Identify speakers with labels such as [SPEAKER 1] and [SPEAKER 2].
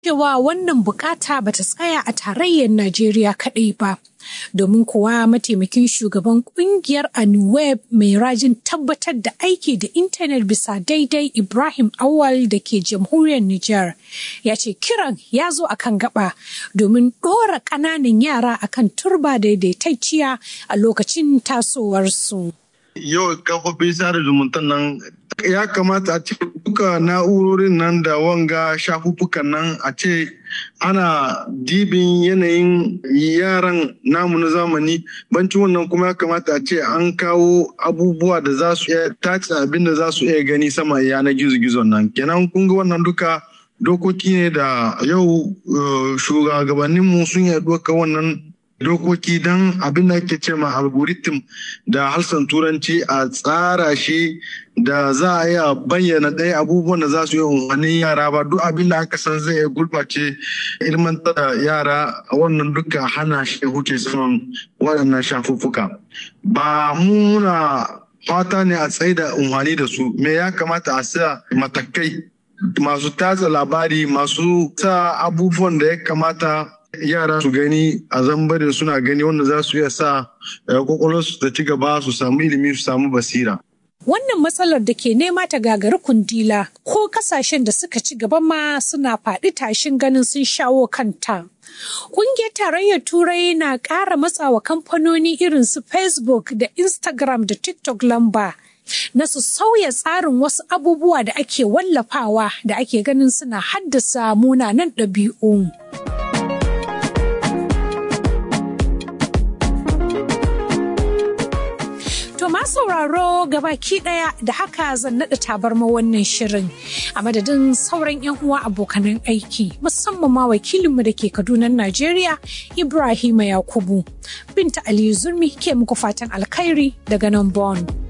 [SPEAKER 1] cewa wannan bukata bata tsaya a tarayyar Najeriya kaɗai ba. Domin kuwa mataimakin shugaban kungiyar Anuweb mai rajin tabbatar da aiki da intanet bisa daidai Ibrahim Awal da ke jamhuriyar Nijar ya ce kiran ya zo akan gaba domin ɗora ƙananan yara akan turba daidaitacciya a lokacin tasowarsu.
[SPEAKER 2] Yau kafofin sada zumunta nan ya kamata a ce duka na'urorin nan da wanga shafuffukan nan a ce ana dibin yanayin yaran namu na zamani. Banci wannan kuma ya kamata a ce an kawo abubuwa da za su iya tace abin da za su iya gani sama yanar gizo-gizon nan. Kenan kun ga wannan duka dokoki ne da yau shugabanninmu sun yi doka wannan dokoki don abin da ake ce ma algorithm da harshen turanci a tsara shi da za a iya bayyana ɗaya abubuwan da za su yi umarnin yara ba duk abin da aka san zai gurɓace ilmantar da yara wannan duka hana shi huce saman waɗannan shafuffuka. Ba muna fata ne a tsaye da umarni da su, me ya kamata a sa matakai masu tatsa labari masu sa abubuwan da ya kamata yara su gani a zambare suna gani wanda za su iya sa kwakwalwarsu ta ci gaba su samu ilimi su samu basira.
[SPEAKER 1] Wannan matsalar da ke nema ta gagari kundila ko kasashen da suka ci gaba ma suna faɗi tashin ganin sun shawo kanta. Ƙungiyar Tarayyar Turai na ƙara matsawa kamfanoni irin su Facebook da Instagram da TikTok lamba na su sauya tsarin wasu abubuwa da ake wallafawa da ake ganin suna haddasa munanan ɗabi'u. To ma sauraro gabaki daya da haka zan naɗa tabarma wannan shirin a madadin sauran 'yan uwa abokanan aiki musamman ma wakilinmu da ke Kaduna Najeriya Ibrahima Yakubu. Binta Aliyu Zurmi ke muku fatan alkhairi daga nan Bonn.